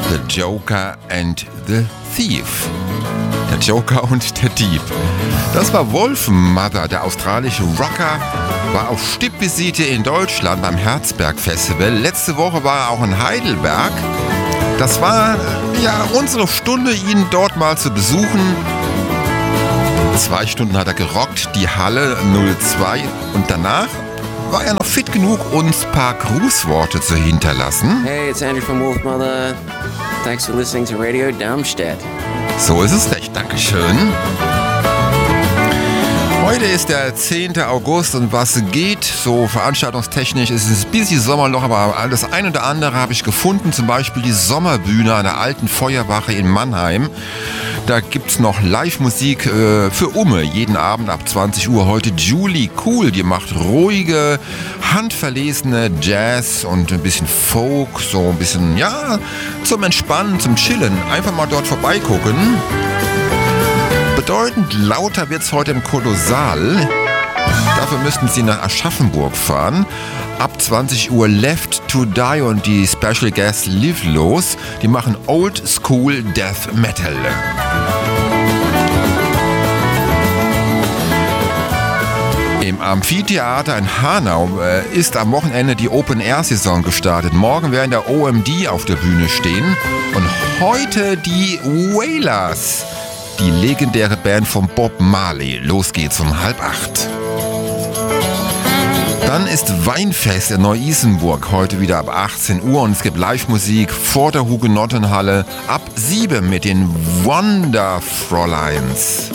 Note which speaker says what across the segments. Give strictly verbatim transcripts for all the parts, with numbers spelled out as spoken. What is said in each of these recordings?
Speaker 1: The Joker and the Thief. Der Joker und der Dieb. Das war Wolfmother, der australische Rocker, war auf Stippvisite in Deutschland beim Herzberg Festival. Letzte Woche war er auch in Heidelberg. Das war ja unsere Stunde, ihn dort mal zu besuchen. Zwei Stunden hat er gerockt, die Halle null zwei, und danach war er noch fit genug, uns ein paar Grußworte zu hinterlassen.
Speaker 2: Hey, it's Andrew from Wolfmother. Thanks for listening to Radio Darmstadt.
Speaker 1: So ist es recht, Dankeschön. Heute ist der zehnte August und was geht, so veranstaltungstechnisch ist es ein bisschen Sommerloch, aber das ein oder andere habe ich gefunden, zum Beispiel die Sommerbühne an der alten Feuerwache in Mannheim. Da gibt es noch Live-Musik äh, für Umme, jeden Abend ab zwanzig Uhr. Heute Julie Cool, die macht ruhige, handverlesene Jazz und ein bisschen Folk, so ein bisschen, ja, zum Entspannen, zum Chillen. Einfach mal dort vorbeigucken. Bedeutend lauter wird es heute im Kolossal. Dafür müssten Sie nach Aschaffenburg fahren. Ab zwanzig Uhr Left to Die und die Special Guest Live los. Die machen Old School Death Metal. Im Amphitheater in Hanau äh, ist am Wochenende die Open-Air-Saison gestartet. Morgen werden der O M D auf der Bühne stehen. Und heute die Wailers. Die legendäre Band von Bob Marley. Los geht's um halb acht. Dann ist Weinfest in Neu-Isenburg heute wieder ab achtzehn Uhr und es gibt Live-Musik vor der Hugenottenhalle ab sieben mit den Wonderfräuleins.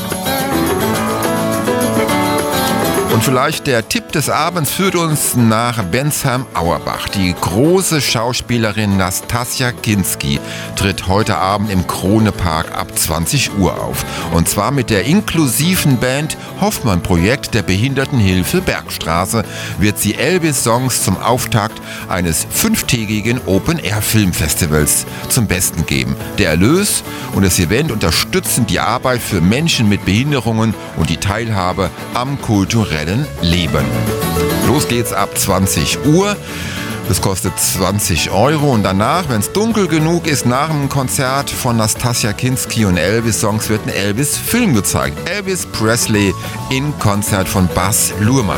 Speaker 1: Und vielleicht der Tipp des Abends führt uns nach Bensheim-Auerbach. Die große Schauspielerin Nastassja Kinski tritt heute Abend im Krone-Park ab zwanzig Uhr auf. Und zwar mit der inklusiven Band Hoffmann-Projekt der Behindertenhilfe Bergstraße wird sie Elvis-Songs zum Auftakt eines fünftägigen Open-Air-Filmfestivals zum Besten geben. Der Erlös und das Event unterstützen die Arbeit für Menschen mit Behinderungen und die Teilhabe am kulturellen Leben. Los geht's ab zwanzig Uhr. Das kostet zwanzig Euro und danach, wenn es dunkel genug ist, nach dem Konzert von Nastassja Kinski und Elvis-Songs wird ein Elvis-Film gezeigt. Elvis Presley in Konzert von Baz Luhrmann.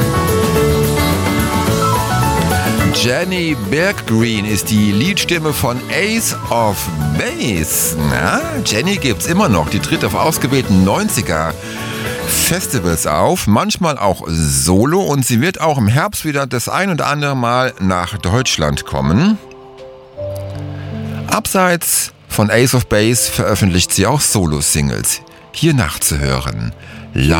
Speaker 1: Jenny Berggreen ist die Liedstimme von Ace of Base. Na, Jenny gibt's immer noch. Die tritt auf ausgewählten neunziger Festivals auf, manchmal auch solo, und sie wird auch im Herbst wieder das ein oder andere Mal nach Deutschland kommen. Abseits von Ace of Base veröffentlicht sie auch Solo-Singles. Hier nachzuhören.